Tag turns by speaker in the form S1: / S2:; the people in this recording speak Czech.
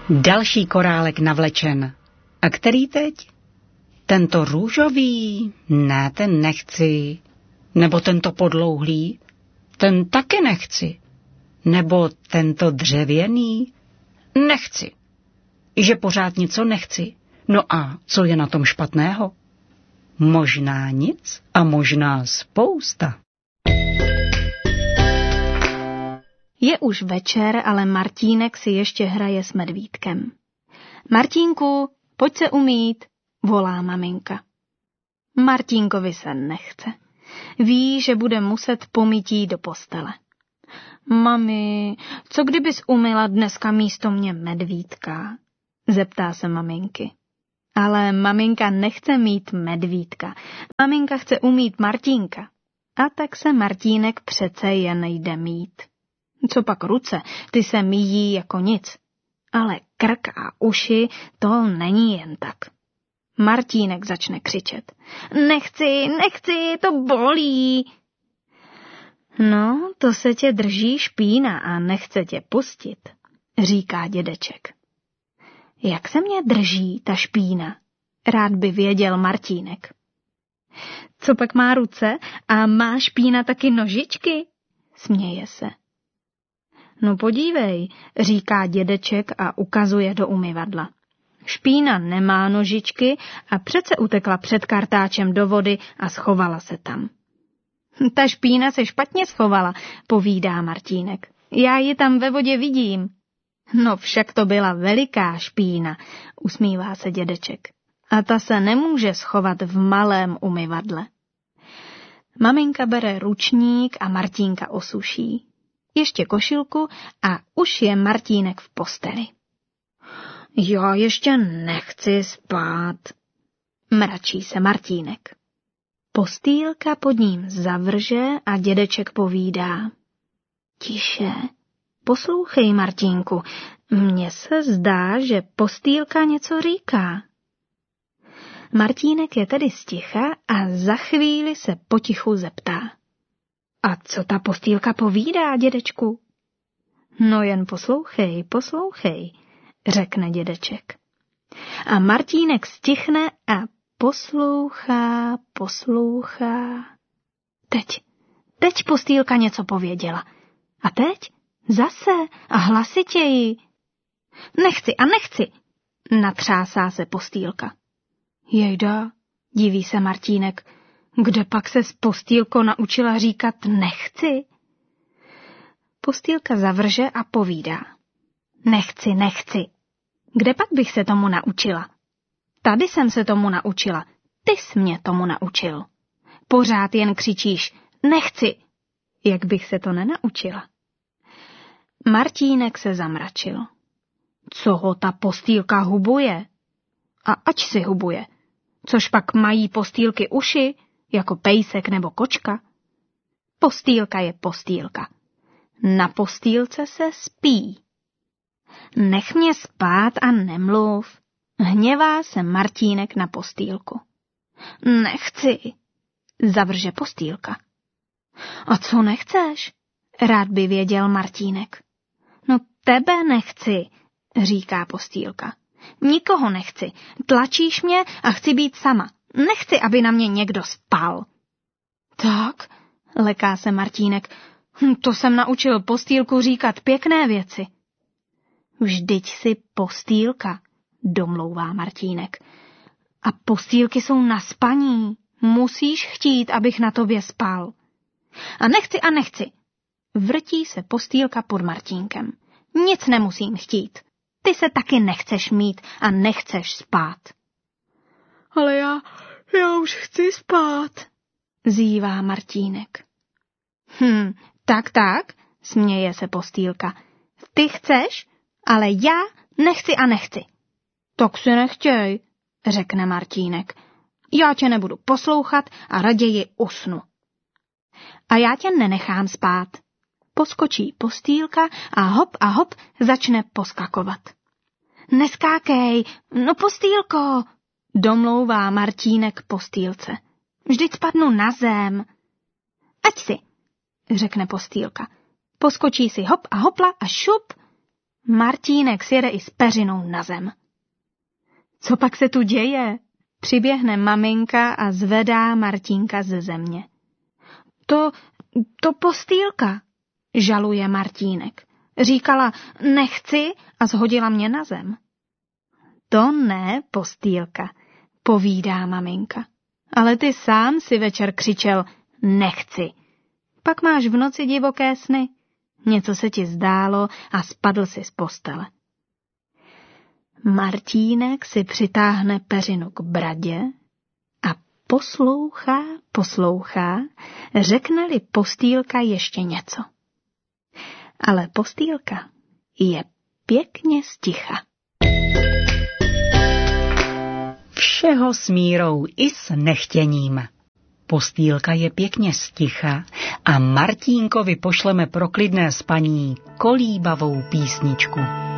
S1: Další korálek navlečen. A který teď? Tento růžový? Ne, ten nechci. Nebo tento podlouhlý? Ten taky nechci. Nebo tento dřevěný? Nechci. Že pořád něco nechci. No a co je na tom špatného? Možná nic a možná spousta.
S2: Je už večer, ale Martínek si ještě hraje s medvídkem. Martínku, pojď se umýt, volá maminka. Martínkovi se nechce. Ví, že bude muset pomytí do postele. Mami, co kdybys umyla dneska místo mě medvídka? Zeptá se maminky. Ale maminka nechce mít medvídka. Maminka chce umýt Martínka. A tak se Martínek přece jen jde mít. Co pak ruce, ty se míjí jako nic. Ale krk a uši, to není jen tak. Martínek začne křičet. Nechci, to bolí. No, to se tě drží špína a nechce tě pustit, říká dědeček. Jak se mě drží ta špína? Rád by věděl Martínek. Co pak má ruce a má špína taky nožičky? Směje se. No podívej, říká dědeček a ukazuje do umyvadla. Špína nemá nožičky a přece utekla před kartáčem do vody a schovala se tam. Ta špína se špatně schovala, povídá Martínek. Já ji tam ve vodě vidím. No však to byla veliká špína, usmívá se dědeček. A ta se nemůže schovat v malém umyvadle. Maminka bere ručník a Martínka osuší. Ještě košilku a už je Martínek v posteli. Já ještě nechci spát, mračí se Martínek. Postýlka pod ním zavrže a dědeček povídá. Tiše, poslouchej, Martínku, mně se zdá, že postýlka něco říká. Martínek je tedy sticha a za chvíli se potichu zeptá. A co ta postýlka povídá, dědečku? No jen poslouchej, řekne dědeček. A Martínek stichne a poslouchá. Teď postýlka něco pověděla. A teď? Zase a hlasitěji. Nechci, natřásá se postýlka. Jejda, diví se Martínek, kde pak se s postýlkou naučila říkat nechci? Postýlka zavrže a povídá. Nechci. Kde pak bych se tomu naučila? Tady jsem se tomu naučila. Ty jsi mě tomu naučil. Pořád jen křičíš nechci. Jak bych se to nenaučila? Martínek se zamračil. Co ho ta postýlka hubuje? A ač si hubuje. Což pak mají postýlky uši, jako pejsek nebo kočka? Postýlka je postýlka. Na postýlce se spí. Nech mě spát a nemluv. Hněvá se Martínek na postýlku. Nechci, zavrže postýlka. A co nechceš? Rád by věděl Martínek. No tebe nechci, říká postýlka. Nikoho nechci. Tlačíš mě a chci být sama. Nechci, aby na mě někdo spal. Tak, leká se Martínek. To jsem naučil postýlku říkat pěkné věci. Vždyť si postýlka, domlouvá Martínek. A postýlky jsou na spaní. Musíš chtít, abych na tobě spal. A nechci. Vrtí se postýlka pod Martínkem. Nic nemusím chtít. Ty se taky nechceš mít a nechceš spát. Ale já už chci spát, zývá Martínek. Tak, směje se postýlka. Ty chceš, ale já nechci. Tak si nechtěj, řekne Martínek. Já tě nebudu poslouchat a raději usnu. A já tě nenechám spát. Poskočí postýlka a hop začne poskakovat. Neskákej, no postýlko, domlouvá Martínek postýlce. Vždyť spadnu na zem. Ať si, řekne postýlka. Poskočí si hop a hopla a šup. Martínek sjede i s peřinou na zem. Co pak se tu děje? Přiběhne maminka a zvedá Martínka ze země. To postýlka, žaluje Martínek. Říkala, nechci a shodila mě na zem. To ne, postýlka, povídá maminka. Ale ty sám si večer křičel, nechci. Pak máš v noci divoké sny. Něco se ti zdálo a spadl si z postele. Martínek si přitáhne peřinu k bradě a poslouchá, řekne-li postýlka ještě něco. Ale postýlka je pěkně sticha.
S1: Všeho s mírou i s nechtěním. Postýlka je pěkně sticha a Martínkovi pošleme pro klidné spaní kolíbavou písničku.